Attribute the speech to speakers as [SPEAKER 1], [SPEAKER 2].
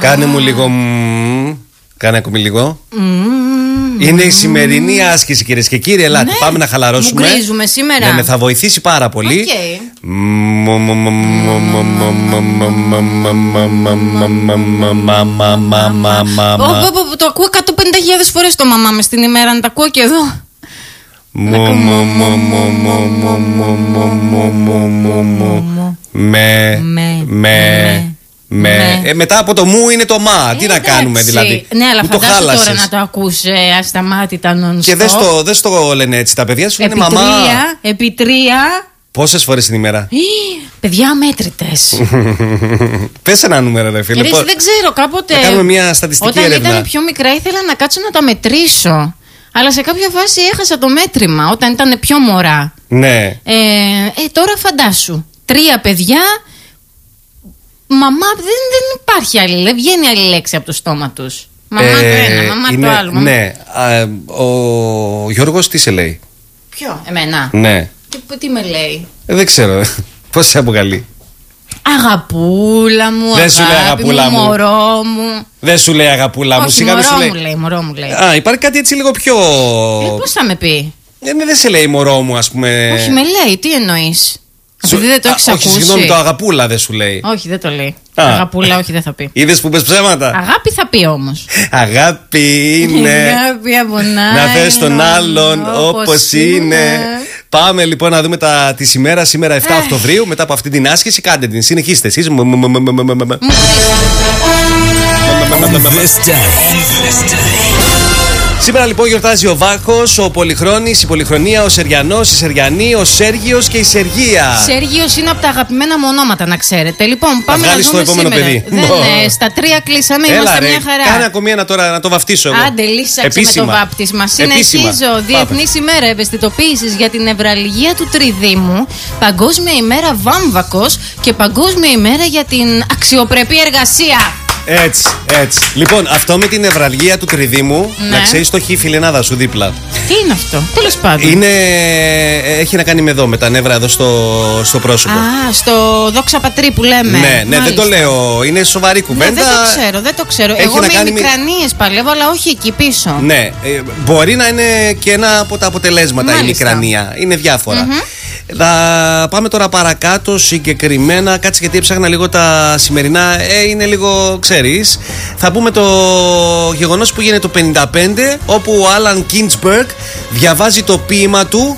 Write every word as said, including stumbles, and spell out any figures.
[SPEAKER 1] Κάνε μου λίγο. Μ, κάνε ακόμη λίγο. Mm. Είναι η σημερινή άσκηση, κυρίες και κύριοι. Ελάτε, ναι. Πάμε να χαλαρώσουμε.
[SPEAKER 2] Μου γκρίζουμε σήμερα.
[SPEAKER 1] Ναι, ναι, θα βοηθήσει πάρα πολύ.
[SPEAKER 2] Okay. Το ακούω εκατόν πενήντα χιλιάδες φορές το μαμά με στην ημέρα, να τα ακούω και εδώ.
[SPEAKER 1] Με, με, με. Ε, μετά από το μου είναι το μα. Ε, Τι να κάνουμε δηλαδή.
[SPEAKER 2] Ναι, αλλά φαντάσου τώρα να το ακούς ε, ασταμάτητα non-stop.
[SPEAKER 1] Και δεν στο, δε στο λένε έτσι τα παιδιά σου, λένε μαμά.
[SPEAKER 2] Επί τρία.
[SPEAKER 1] Πόσες φορές την ημέρα?
[SPEAKER 2] Παιδιά αμέτρητες.
[SPEAKER 1] Πες ένα νούμερο, ρε φίλε.
[SPEAKER 2] Πώς... Δεν ξέρω, κάποτε.
[SPEAKER 1] Να κάνουμε μια στατιστική
[SPEAKER 2] όταν
[SPEAKER 1] έρευνα.
[SPEAKER 2] Όταν ήταν πιο μικρά ήθελα να κάτσω να τα μετρήσω. Αλλά σε κάποια φάση έχασα το μέτρημα όταν ήταν πιο μωρά.
[SPEAKER 1] Ναι.
[SPEAKER 2] Ε, ε, τώρα φαντάσου. Τρία παιδιά. Μαμά, δεν, δεν υπάρχει άλλη. Δεν βγαίνει άλλη λέξη από το στόμα τους. Μαμά ε, το ένα, μαμά
[SPEAKER 1] είναι,
[SPEAKER 2] το άλλο. Μαμά.
[SPEAKER 1] Ναι. Α, ο Γιώργος τι σε λέει?
[SPEAKER 2] Ποιο, εμένα?
[SPEAKER 1] Ναι.
[SPEAKER 2] Τι, τι με λέει?
[SPEAKER 1] Ε, δεν ξέρω. Πώς σε αποκαλεί?
[SPEAKER 2] Αγαπούλα μου,
[SPEAKER 1] δεν σου λέει αγαπούλα
[SPEAKER 2] μου, μωρό μου.
[SPEAKER 1] Δεν σου λέει αγαπούλα μου.
[SPEAKER 2] Όχι, μωρό σου λέει... μου λέει, μωρό μου λέει.
[SPEAKER 1] Α, υπάρχει κάτι έτσι λίγο πιο...
[SPEAKER 2] Ε, πώς θα με πει?
[SPEAKER 1] Ε, δεν σε λέει μωρό μου, ας πούμε.
[SPEAKER 2] Όχι, με λέει, τι εννοείς? Σου... Επειδή δεν το έχεις ακούσει.
[SPEAKER 1] Όχι, συγγνώμη, το αγαπούλα δεν σου λέει.
[SPEAKER 2] Όχι, δεν το λέει. Α. Αγαπούλα, όχι, δεν θα πει.
[SPEAKER 1] Είδες που πες ψέματα?
[SPEAKER 2] Αγάπη θα πει όμως.
[SPEAKER 1] Αγάπη είναι.
[SPEAKER 2] Αγάπη απονάει.
[SPEAKER 1] Να θες τον άλλον όπως είναι. είναι. Πάμε λοιπόν να δούμε τα της ημέρας. Σήμερα εφτά Οκτωβρίου. Μετά από αυτή την άσκηση, κάντε την. Συνεχίστε εσείς. Σήμερα λοιπόν γιορτάζει ο Βάχος, ο Πολυχρόνης, η Πολυχρονία, ο Σεριανός, η Σεριανή, ο Σέργιος και η Σεργία.
[SPEAKER 2] Σέργιος είναι από τα αγαπημένα μου ονόματα, να ξέρετε. Λοιπόν, πάμε να δούμε
[SPEAKER 1] επόμενο
[SPEAKER 2] σήμερα.
[SPEAKER 1] παιδί.
[SPEAKER 2] Δεν, ναι, στα τρία κλείσαμε,
[SPEAKER 1] Έλα,
[SPEAKER 2] είμαστε
[SPEAKER 1] ρε,
[SPEAKER 2] μια χαρά.
[SPEAKER 1] Κάνε ακόμη ένα τώρα να το βαφτίσω εγώ.
[SPEAKER 2] Άντε, λύσαξε με το βάπτισμα. Συνεχίζω. Διεθνής ημέρα ευαισθητοποίησης για την νευραλγία του τριδήμου, Παγκόσμια ημέρα Βάμβακος και Παγκόσμια ημέρα για την αξιοπρεπή εργασία.
[SPEAKER 1] Έτσι, έτσι. Λοιπόν, αυτό με την νευραλγία του τριδήμου, ναι. Να ξέρεις το έχει η φιλενάδα σου δίπλα.
[SPEAKER 2] Τι είναι αυτό, τέλος πάντων.
[SPEAKER 1] Είναι, έχει να κάνει με εδώ, με τα νεύρα εδώ στο, στο πρόσωπο.
[SPEAKER 2] Α, στο δόξα πατρί που λέμε.
[SPEAKER 1] Ναι, ναι, δεν το λέω. Είναι σοβαρή κουβέντα.
[SPEAKER 2] Ναι, δεν το ξέρω, δεν το ξέρω. Έχει Εγώ με ημικρανίες με... παλεύω, αλλά όχι εκεί πίσω.
[SPEAKER 1] Ναι, ε, μπορεί να είναι και ένα από τα αποτελέσματα η ημικρανία. Είναι διάφορα. Mm-hmm. Θα πάμε τώρα παρακάτω συγκεκριμένα. Κάτσε γιατί έψαχνα λίγο τα σημερινά. Ε, είναι λίγο, ξέρεις. Θα πούμε το γεγονός που γίνεται το πενήντα πέντε, όπου ο Άλαν Κίντσμπεργκ διαβάζει το ποίημα του